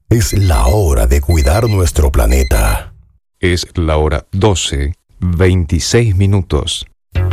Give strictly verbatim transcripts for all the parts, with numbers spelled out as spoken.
Es la hora de cuidar nuestro planeta. Es la hora doce, veintiséis minutos.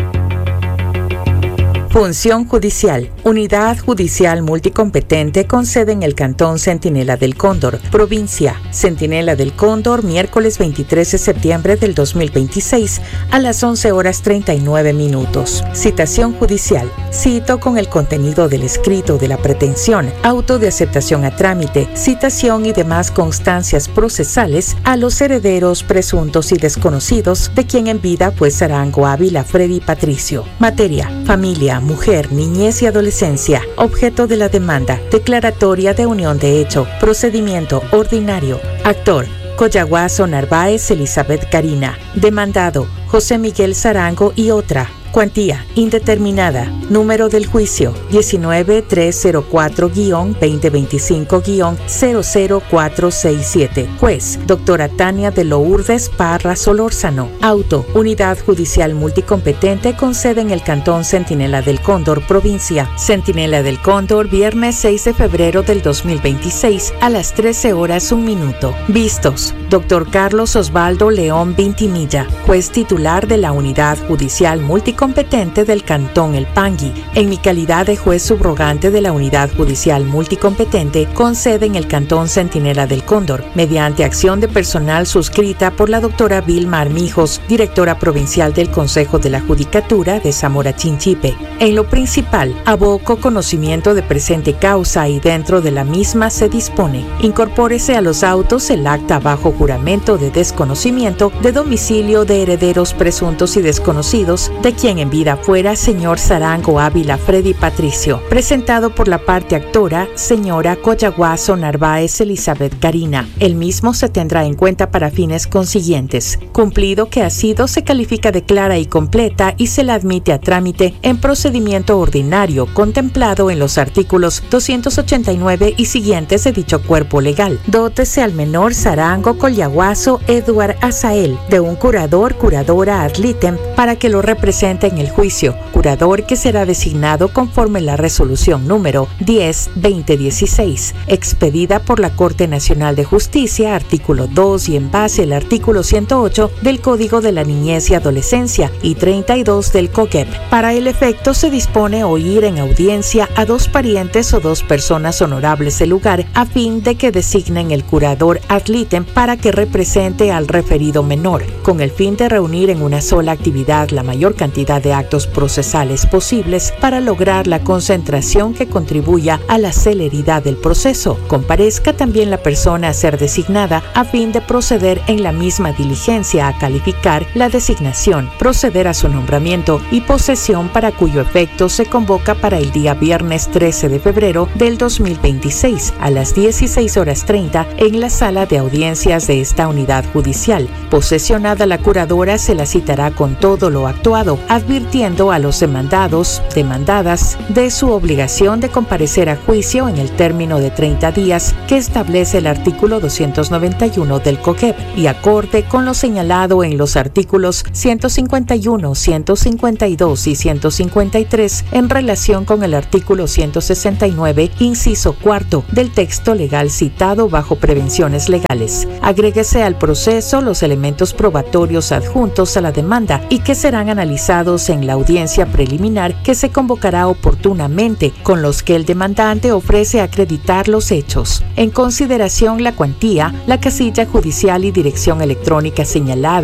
Función judicial. Unidad judicial multicompetente con sede en el Cantón Centinela del Cóndor, provincia. Centinela del Cóndor, miércoles veintitrés de septiembre del dos mil veintiséis a las once horas treinta y nueve minutos. Citación judicial. Cito con el contenido del escrito de la pretensión, auto de aceptación a trámite, citación y demás constancias procesales a los herederos presuntos y desconocidos de quien en vida fue Sarango Ávila Freddy Patricio. Materia: familia, mujer, niñez y adolescencia. Objeto de la demanda: declaratoria de unión de hecho. Procedimiento ordinario. Actor: Coyaguazo Narváez Elizabeth Karina. Demandado: José Miguel Sarango y otra. Cuantía: indeterminada. Número del juicio: diecinueve mil trescientos cuatro guión veinte veinticinco guión cero cero cuatro seis siete. Juez: doctora Tania de Lourdes Parra Solórzano. Auto: Unidad Judicial Multicompetente con sede en el Cantón Centinela del Cóndor, provincia. Centinela del Cóndor, viernes seis de febrero del dos mil veintiséis a las trece horas un minuto. Vistos: doctor Carlos Osvaldo León Vintimilla, juez titular de la Unidad Judicial Multicompetente competente del Cantón El Pangui, en mi calidad de juez subrogante de la Unidad Judicial Multicompetente con sede en el Cantón Centinela del Cóndor, mediante acción de personal suscrita por la doctora Vilma Armijos, directora provincial del Consejo de la Judicatura de Zamora Chinchipe. En lo principal, aboco conocimiento de presente causa y dentro de la misma se dispone: incorpórese a los autos el acta bajo juramento de desconocimiento de domicilio de herederos presuntos y desconocidos de quien en vida fuera señor Sarango Ávila Freddy Patricio, presentado por la parte actora, señora Coyaguazo Narváez Elizabeth Karina. El mismo se tendrá en cuenta para fines consiguientes. Cumplido que ha sido, se califica de clara y completa y se la admite a trámite en procedimiento ordinario contemplado en los artículos doscientos ochenta y nueve y siguientes de dicho cuerpo legal. Dótese al menor Sarango Coyaguazo Eduard Azael de un curador, curadora ad litem para que lo represente en el juicio, curador que será designado conforme la resolución número diez barra veinte dieciséis, expedida por la Corte Nacional de Justicia, artículo dos, y en base al artículo ciento ocho del Código de la Niñez y Adolescencia y treinta y dos del COGEP. Para el efecto se dispone oír en audiencia a dos parientes o dos personas honorables del lugar a fin de que designen el curador ad litem para que represente al referido menor, con el fin de reunir en una sola actividad la mayor cantidad de actos procesales posibles para lograr la concentración que contribuya a la celeridad del proceso. Comparezca también la persona a ser designada a fin de proceder en la misma diligencia a calificar la designación, proceder a su nombramiento y posesión, para cuyo efecto se convoca para el día viernes trece de febrero del dos mil veintiséis a las dieciséis horas treinta en la sala de audiencias de esta unidad judicial. Posesionada la curadora, se la citará con todo lo actuado, advirtiendo a los demandados, demandadas, de su obligación de comparecer a juicio en el término de treinta días que establece el artículo doscientos noventa y uno del COGEP y acorde con lo señalado en los artículos ciento cincuenta y uno, ciento cincuenta y dos y ciento cincuenta y tres en relación con el artículo ciento sesenta y nueve, inciso cuarto del texto legal citado bajo prevenciones legales. Agréguese al proceso los elementos probatorios adjuntos a la demanda y que serán analizados en la audiencia preliminar que se convocará oportunamente, con los que el demandante ofrece acreditar los hechos. En consideración la cuantía, la casilla judicial y dirección electrónica señalada